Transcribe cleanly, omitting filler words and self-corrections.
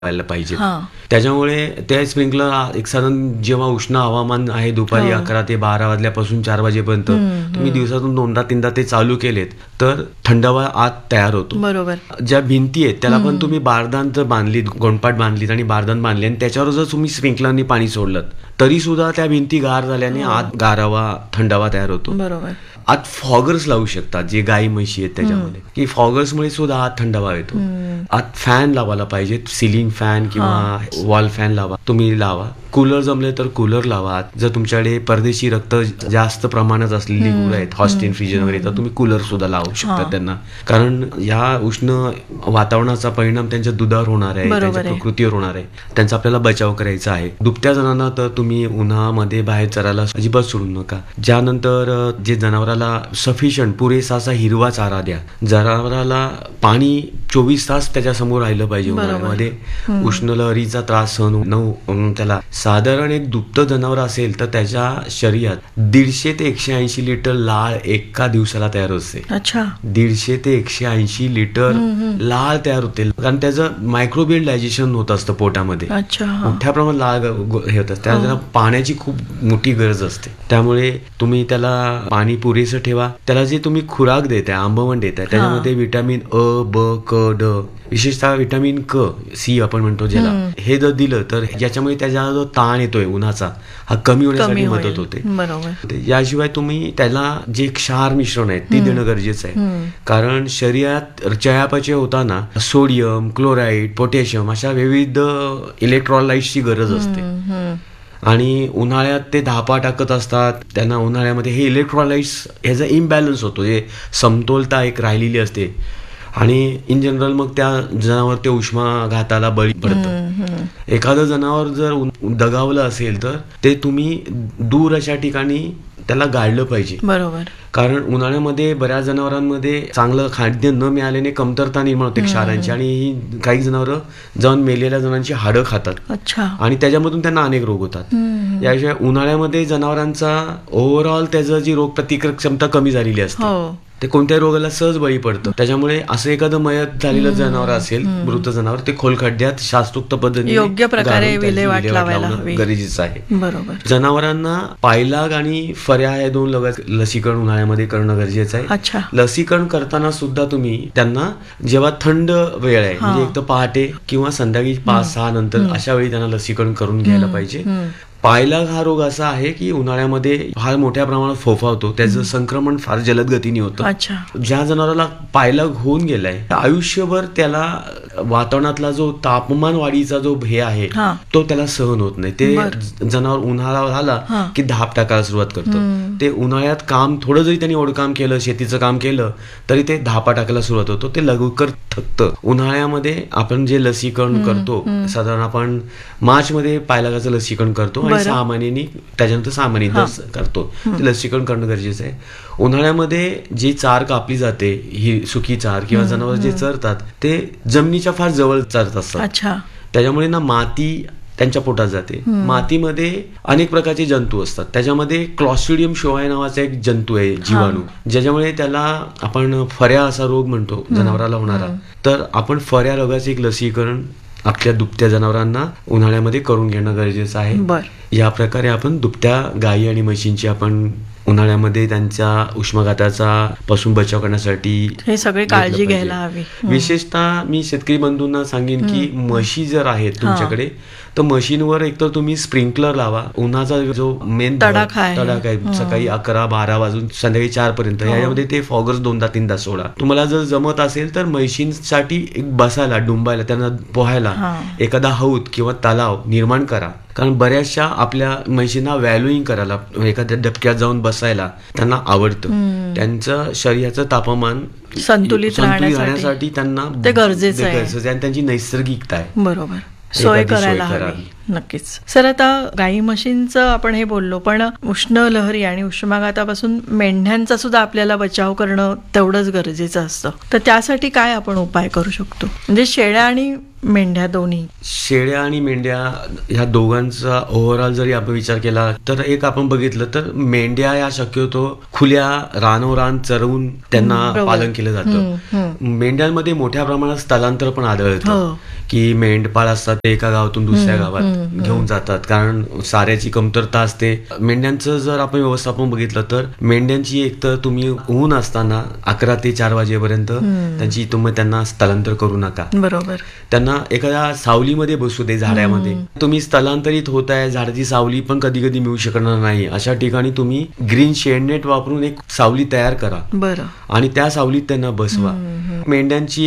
व्हायला पाहिजे. त्याच्यामुळे ते स्प्रिंकलर एक साधारण जेव्हा उष्ण हवामान आहे दुपारी 11 ते 12 वाजल्यापासून 4 वाजेपर्यंत तुम्ही दिवसातून 2दा-3दा ते चालू केलेत तर थंडावा आत तयार होतो. बरोबर. ज्या भिंती आहेत त्याला पण तुम्ही बारदान जर बांधलीत, गोंडपाट बांधलीत आणि बारदान बांधले आणि त्याच्यावर जर तुम्ही स्प्रिंकलरनी पाणी सोडलं तरी सुद्धा त्या भिंती गार झाल्याने आत गारावा थंडावा तयार होतो. बरोबर. आत फॉगर्स लावू शकतात जे गाई म्हशी आहेत त्याच्यामध्ये, की फॉगर्समुळे सुद्धा आत थंडावा येतो. आत फॅन लावायला पाहिजे, सिलिंग फॅन किंवा वॉल फॅन लावा, तुम्ही लावा. कूलर जमले तर कूलर लावा. जर तुमच्याकडे परदेशी रक्त जास्त प्रमाणात असलेली गुरं आहेत, हॉस्टेन फ्रिजन वगैरे, तर तुम्ही कूलर सुद्धा लावू शकता त्यांना. कारण या उष्ण वातावरणाचा परिणाम त्यांच्या दुधावर होणार आहे, त्यांच्या प्रकृतीवर होणार आहे. त्यांचा आपल्याला बचाव करायचा आहे. दुभत्या जनांना तर तुम्ही उन्हामध्ये बाहेर चरायला अजिबात सोडू नका. ज्यानंतर जे जनावराला सफिशियंट पुरेसा असा हिरवा चारा द्या. जनावराला पाणी 24 तास त्याच्या समोर राहिलं पाहिजे. उन्हाळ्यामध्ये उष्ण लहरीचा त्रास सहन न त्याला साधारण एक दुभत जनावर असेल तर त्याच्या शरीरात 150 ते 180 लिटर लाळ एका दिवसाला तयार होते. 150 ते 180 लिटर लाळ तयार होते, कारण त्याचं मायक्रोबियल डायजेशन होत असतं पोटामध्ये. मोठ्या प्रमाणात लाळ हे होत असते. त्याला पाण्याची खूप मोठी गरज असते. त्यामुळे तुम्ही त्याला पाणी पुरेसं ठेवा. त्याला जे तुम्ही खुराक देताय, आंबवण देताय, त्याच्यामध्ये विटामिन अ, ब, क, ड, विशेषतः विटामिन क, सी आपण म्हणतो ज्याला, हे जर दिलं तर ज्याच्यामुळे त्याचा जो ताण येतोय उन्हाचा हा कमी होण्यासाठी मदत होते. याशिवाय तुम्ही त्याला जे क्षार मिश्रण आहे ते देणं गरजेचं आहे. कारण शरीरात चयापचय होताना सोडियम, क्लोराईड, पोटॅशियम अशा विविध इलेक्ट्रोलाइट्सची गरज असते. आणि उन्हाळ्यात ते धापा टाकत असतात. त्यांना उन्हाळ्यामध्ये हे इलेक्ट्रोलाइट्स ह्याचा इम्बॅलन्स होतो, जे समतोलता एक राहिलेली असते. आणि इन जनरल मग त्या जनावर ते उष्माघाताला बळी पडतं. एखादं जनावर जर दगावलं असेल तर ते तुम्ही दूर अशा ठिकाणी त्याला गाडलं पाहिजे. बरोबर. कारण उन्हाळ्यामध्ये बऱ्याच जनावरांमध्ये चांगलं खाद्य न मिळाल्याने कमतरता निर्माण होते क्षारांची, आणि ही काही जनावरं जाऊन मेलेल्या जणांची हाडं खातात आणि त्याच्यामधून त्यांना अनेक रोग होतात. याशिवाय उन्हाळ्यामध्ये जनावरांचा ओव्हरऑल त्याचं जी रोगप्रतिकारक क्षमता कमी झालेली असते, ते कोणत्याही रोगाला सहज बळी पडतं. त्याच्यामुळे असं एखादं मयत झालेलं जनावर असेल, मृत जनावर, ते खोल खड्ड्यात शास्त्रोक्त पद्धतीने योग्य प्रकारे विल्हेवाट लावणं गरजेचं आहे. बरोबर. जनावरांना पायलाग आणि फऱ्या या 2 लसीकरण उन्हाळ्यामध्ये करणं गरजेचं आहे. लसीकरण करताना सुद्धा तुम्ही त्यांना जेव्हा थंड वेळ आहे, म्हणजे एक तर पहाटे किंवा संध्याकाळी 5-6 नंतर अशा वेळी त्यांना लसीकरण करून घ्यायला पाहिजे. पायलाग हा रोग असा आहे की उन्हाळ्यामध्ये फार मोठ्या प्रमाणात फोफावतो. त्याचं संक्रमण फार जलद गतीने होतं. ज्या जनावराला पायलाग होऊन गेलाय आयुष्यभर त्याला वातावरणातला जो तापमान वाढीचा जो हे आहे तो त्याला सहन होत नाही. ते जनावर उन्हाळा झाला की धाप टाकायला सुरुवात करतं. ते उन्हाळ्यात काम थोडं जरी त्यांनी ओढकाम केलं, शेतीचं काम केलं तरी ते धापा टाकायला सुरुवात होतो. ते लवकर थकतं. उन्हाळ्यामध्ये आपण जे लसीकरण करतो, साधारण आपण मार्च मध्ये पायलागाचं लसीकरण करतो आणि 6 महिन्यांनी त्याच्यानंतर 6 महिने करतो. ते लसीकरण करणं गरजेचं आहे. उन्हाळ्यामध्ये जी चार कापली जाते, ही सुकी चार किंवा जनावर जे चरतात ते जमिनीच्या फार जवळ चरत असतात. त्याच्यामुळे ना माती त्यांच्या पोटात जाते. मातीमध्ये अनेक प्रकारचे जंतू असतात. त्याच्यामध्ये क्लॉस्ट्रिडियम शोवाय नावाचा एक जंतू आहे, जीवाणू, ज्याच्यामुळे त्याला आपण फऱ्या असा रोग म्हणतो जनावराला होणारा. तर आपण फऱ्या रोगाचे एक लसीकरण आपल्या दुभत्या जनावरांना उन्हाळ्यामध्ये करून घेणं गरजेचं आहे. या प्रकारे आपण दुभत्या गायी आणि म्हशींची आपण उन्हाळ्यामध्ये त्यांच्या उष्माघाताचा पासून बचाव करण्यासाठी हे सगळे काळजी घ्यायला हवी. विशेषतः मी शेतकरी बंधूंना सांगेन की म्हशी जर आहेत तुमच्याकडे तर म्हशींवर एकतर तुम्ही स्प्रिंकलर लावा. उन्हाचा जो मेन तडाखा आहे सकाळी 11-12 वाजून संध्याकाळी 4 पर्यंत, यामध्ये ते फॉगर्स 2दा-3दा सोडा. तुम्हाला जर जमत असेल तर म्हशींसाठी एक बसायला, डुंबायला, त्यांना पोहायला एखादा हौद किंवा तलाव निर्माण करा. कारण बऱ्याचशा आपल्या म्हशींना व्हॅल्युइंग करायला, एखाद्या डबक्यात जाऊन बसायला त्यांना आवडतं. त्यांचं शरीराचं तापमान संतुलित राहण्यासाठी त्यांना ते गरजेचं आहे आणि त्यांची नैसर्गिकता आहे. बरोबर. सोय करायला हवी. नक्कीच. सर, आता गाई म्हशींचं आपण हे बोललो, पण उष्ण लहरी आणि उष्माघातापासून मेंढ्यांचा सुद्धा आपल्याला बचाव करणं तेवढंच गरजेचं असतं. तर त्यासाठी काय आपण उपाय करू शकतो? म्हणजे शेळ्या आणि मेंढ्या दोन्ही. शेळ्या आणि मेंढ्या ह्या दोघांचा ओव्हरऑल जरी आपण विचार केला तर एक आपण बघितलं तर मेंढ्या या शक्यतो खुल्या रानोरान चरवून त्यांना बरोबर. पालन केलं जातं. मेंढ्यांमध्ये मोठ्या प्रमाणात स्थलांतर पण आढळतं हो. की मेंढपाळ असतात ते एका गावातून दुसऱ्या गावात घेऊन जातात, कारण साऱ्याची कमतरता असते. मेंढ्यांचं जर आपण व्यवस्थापन बघितलं तर मेंढ्यांची एक तर तुम्ही ऊन असताना 11 ते 4 वाजेपर्यंत तुम्ही त्यांना स्थलांतर करू नका. बरोबर. त्यांना एखाद्या सावलीमध्ये बसू दे, झाडामध्ये. तुम्ही स्थलांतरित होत आहे, झाडाची सावली पण कधी कधी मिळू शकणार नाही, अशा ठिकाणी तुम्ही ग्रीन शेडनेट वापरून एक सावली तयार करा बरं. आणि त्या सावलीत त्यांना बसवा. मेंढ्यांची